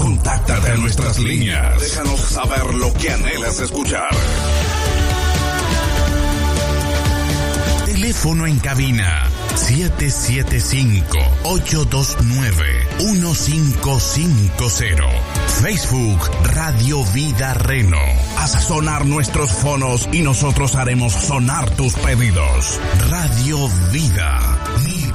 Contáctate a nuestras líneas. Déjanos saber lo que anhelas escuchar. Teléfono en cabina 775-829-1550. Facebook Radio Vida Reno. Haz sonar nuestros fonos y nosotros haremos sonar tus pedidos. Radio Vida.